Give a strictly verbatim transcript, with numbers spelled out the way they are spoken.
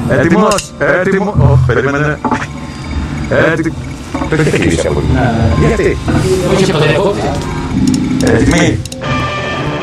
Έτοιμος, έτοιμο. Ω, περίμενε. Έτοιμο. Το έχετε κλείσει από εκεί. Γιατί? Όχι από το διακόπτη. Έτοιμοι.